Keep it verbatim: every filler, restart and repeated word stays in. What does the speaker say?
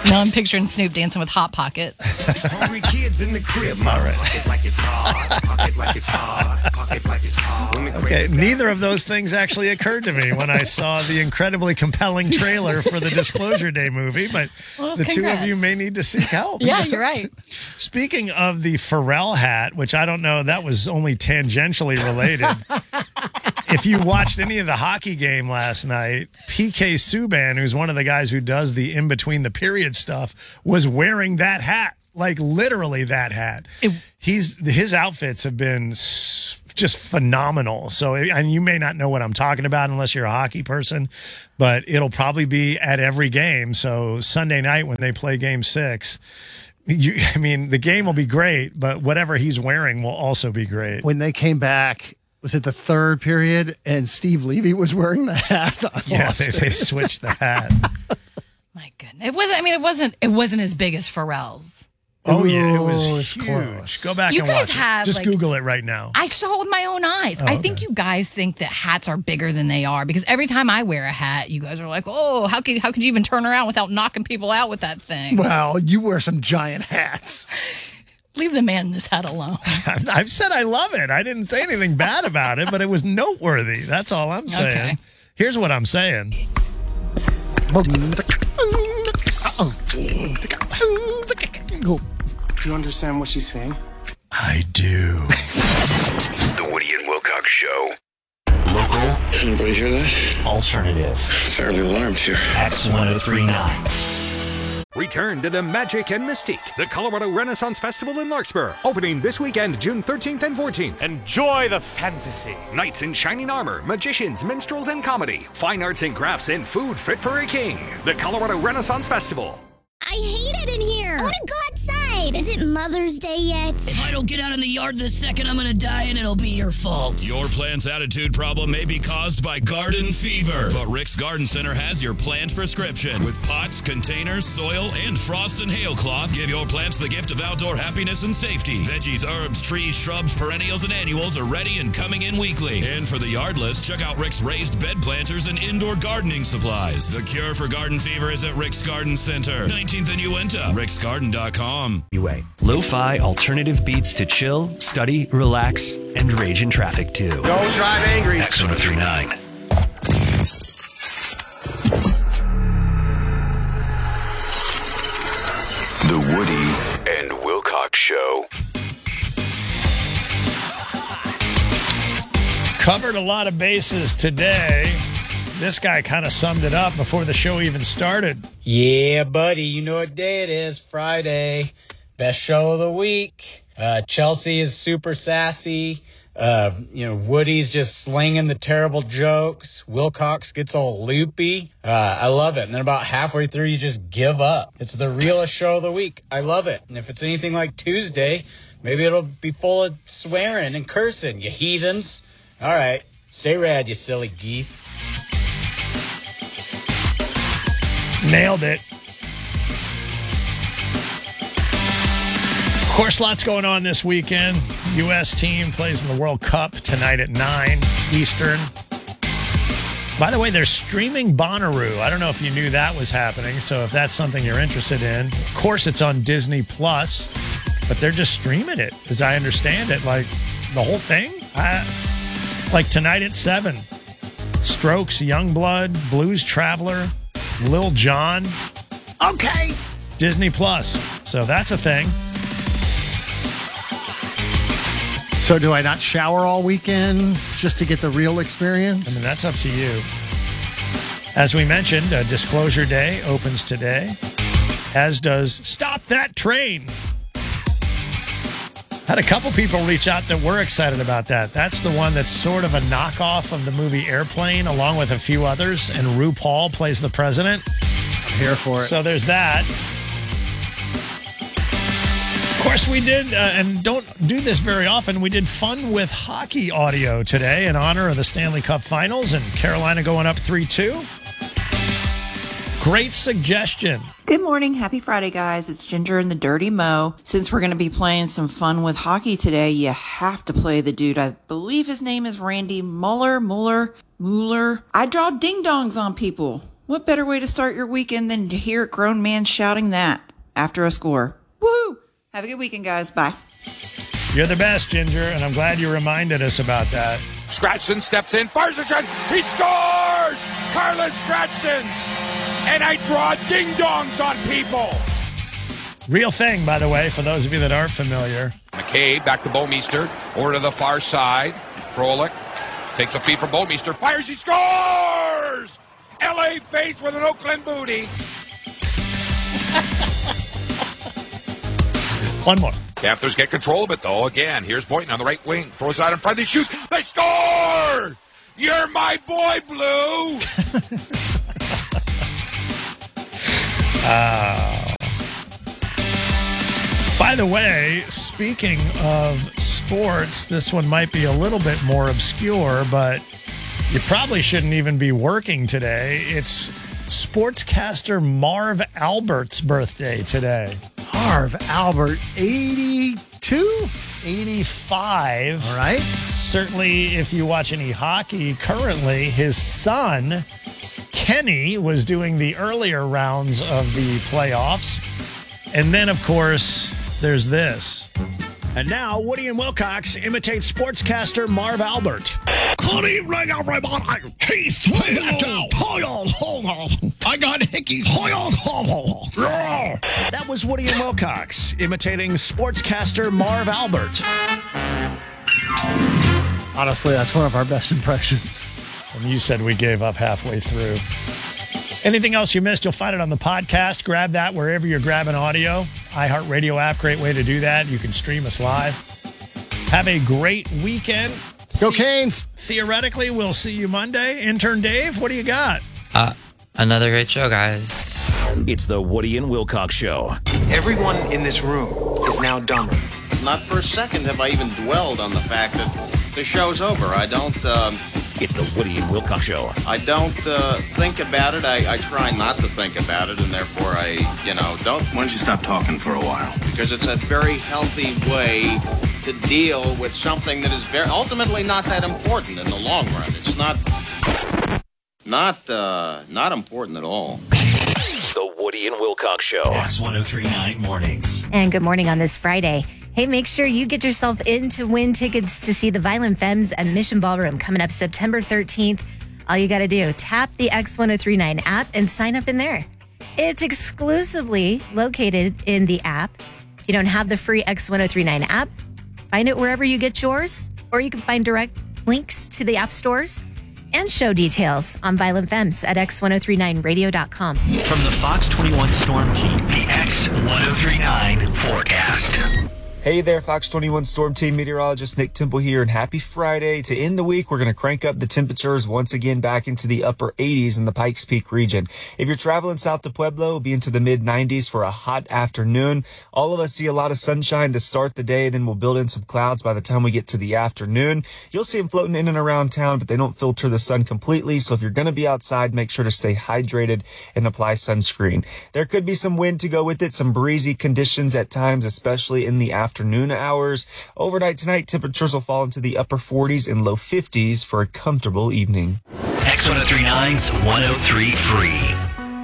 No, I'm picturing Snoop dancing with Hot Pockets. Hungry kids in the crib. All right. Pocket like it's hard. Pocket like it's hard. Pocket like it's hard. Okay, neither of those things actually occurred to me when I saw the incredibly compelling trailer for the Disclosure Day movie, but Well, the two congrats. of you may need to seek help. Yeah, you're right. Speaking of the Pharrell hat, which I don't know, that was only tangentially related. If you watched any of the hockey game last night, P K Subban, who's one of the guys who does the in-between the period stuff, was wearing that hat, like literally that hat. It, He's his outfits have been s- just phenomenal. So, and you may not know what I'm talking about unless you're a hockey person, but it'll probably be at every game. So Sunday night when they play Game Six, you, I mean, the game will be great, but whatever he's wearing will also be great. When they came back, was it the third period, and Steve Levy was wearing the hat? I Yeah, lost they, it. they switched the hat. my goodness, it wasn't. I mean, it wasn't. It wasn't as big as Pharrell's. Oh yeah, it was Oh, it's huge. close. Go back You and guys watch have, it. Just like- Google it right now. I saw it with my own eyes. I think you guys think that hats are bigger than they are because every time I wear a hat, you guys are like, "Oh, how could how could you even turn around without knocking people out with that thing?" Wow, you wear some giant hats. Leave the man in his hat alone. I've, I've said I love it. I didn't say anything bad about it, but it was noteworthy. That's all I'm saying. Okay. Here's what I'm saying. Do you understand what she's saying? I do. The Woody and Wilcox Show. Local, Anybody hear that? alternative. Fairly alarmed here. X ten thirty-nine. Return to the magic and mystique. The Colorado Renaissance Festival in Larkspur. Opening this weekend, June thirteenth and fourteenth. Enjoy the fantasy. Knights in shining armor, magicians, minstrels, and comedy. Fine arts and crafts and food fit for a king. The Colorado Renaissance Festival. I hate it in here. I want to go outside. Is it Mother's Day yet? If I don't get out in the yard this second, I'm gonna die and it'll be your fault. Your plant's attitude problem may be caused by garden fever, but Rick's Garden Center has your plant prescription. With pots, containers, soil, and frost and hail cloth, give your plants the gift of outdoor happiness and safety. Veggies, herbs, trees, shrubs, perennials, and annuals are ready and coming in weekly. And for the yardless, check out Rick's raised bed planters and indoor gardening supplies. The cure for garden fever is at Rick's Garden Center, nineteenth and Uinta, ricks garden dot com. Lo-fi alternative beats to chill, study, relax, and rage in traffic too. Don't drive angry. X ten thirty-nine. The Woody and Wilcox Show. Covered a lot of bases today. This guy kind of summed it up before the show even started. Yeah, buddy, you know what day it is. Friday. Best show of the week. Uh, Chelsea is super sassy. Uh, you know, Woody's just slinging the terrible jokes. Wilcox gets all loopy. Uh, I love it. And then about halfway through, you just give up. It's the realest show of the week. I love it. And if it's anything like Tuesday, maybe it'll be full of swearing and cursing, you heathens. All right. Stay rad, you silly geese. Nailed it. Of course, lots going on this weekend. U S team plays in the World Cup tonight at nine Eastern. By the way, they're streaming Bonnaroo. I don't know if you knew that was happening, so if that's something you're interested in. Of course, it's on Disney Plus, but they're just streaming it, as I understand it. Like, the whole thing? I, like, tonight at seven. Strokes, Youngblood, Blues Traveler, Lil Jon. Okay. Disney Plus. So that's a thing. So do I not shower all weekend just to get the real I experience? mean, that's up to you. As we mentioned, uh, Disclosure Day opens today, as does Stop That Train. Had a couple people reach out that were excited about that. That's the one that's sort of a knockoff of the movie Airplane, along with a few others, and RuPaul plays the president. I'm here for it. So there's that. Of course, we did, uh, and don't do this very often, we did Fun with Hockey audio today in honor of the Stanley Cup Finals and Carolina going up three two. Great suggestion. Good morning. Happy Friday, guys. It's Ginger and the Dirty Mo. Since we're going to be playing some Fun with Hockey today, you have to play the dude. I believe his name is Randy Muller, Muller, Mueller. I draw ding-dongs on people. What better way to start your weekend than to hear a grown man shouting that after a score? Woo! Have a good weekend, guys. Bye. You're the best, Ginger, and I'm glad you reminded us about that. Scratchton steps in, fires a shot. He scores! Carlos Scratchtons! And I draw ding-dongs on people. Real thing, by the way, for those of you that aren't familiar. McCabe back to Bouwmeester. Over to the far side. Frolic takes a feed from Bouwmeester. Fires, he scores! L A face with an Oakland booty. One more. Panthers get control of it, though. Again, here's Boynton on the right wing. Throws it out in front. They shoot. They score! You're my boy, Blue! uh, by the way, speaking of sports, this one might be a little bit more obscure, but you probably shouldn't even be working today. It's sportscaster Marv Albert's birthday today. Marv Albert, eighty-two? eighty-five. All right. Certainly, if you watch any hockey currently, his son, Kenny, was doing the earlier rounds of the playoffs. And then, of course, there's this. And now, Woody and Wilcox imitate sportscaster Marv Albert. Good evening, everybody. Keith Wilcox. I got hickeys. That was Woody and Wilcox imitating sportscaster Marv Albert. Honestly, that's one of our best impressions. And you said we gave up halfway through. Anything else you missed, you'll find it on the podcast. Grab that wherever you're grabbing audio. iHeartRadio app, great way to do that. You can stream us live. Have a great weekend. Go Canes! Theoretically, we'll see you Monday. Intern Dave, what do you got? Uh, another great show, guys. It's the Woody and Wilcox Show. Everyone in this room is now dumber. Not for a second have I even dwelled on the fact that the show's over. I don't... Um, it's the Woody and Wilcox Show. I don't uh, think about it. I, I try not to think about it, and therefore I, you know, don't... Why don't you stop talking for a while? Because it's a very healthy way to deal with something that is very ultimately not that important in the long run. It's not... Not, uh, not important at all. The Woody and Wilcox Show. X one oh three point nine Mornings. And good morning on this Friday. Hey, make sure you get yourself in to win tickets to see the Violent Femmes at Mission Ballroom coming up September thirteenth. All you got to do, tap the X one oh three point nine app and sign up in there. It's exclusively located in the app. If you don't have the free X one oh three point nine app, find it wherever you get yours, or you can find direct links to the app stores and show details on Violent Femmes at x ten thirty-nine radio dot com. From the Fox twenty-one Storm Team, the X ten thirty-nine forecast. Hey there, Fox twenty-one Storm Team meteorologist Nick Temple here, and happy Friday. To end the week, we're going to crank up the temperatures once again back into the upper eighties in the Pikes Peak region. If you're traveling south to Pueblo, we'll be into the mid nineties for a hot afternoon. All of us see a lot of sunshine to start the day, then we'll build in some clouds by the time we get to the afternoon. You'll see them floating in and around town, but they don't filter the sun completely, so if you're going to be outside, make sure to stay hydrated and apply sunscreen. There could be some wind to go with it, some breezy conditions at times, especially in the afternoon. Afternoon hours. Overnight tonight, temperatures will fall into the upper forties and low fifties for a comfortable evening. X ten thirty-nine's one oh three Free.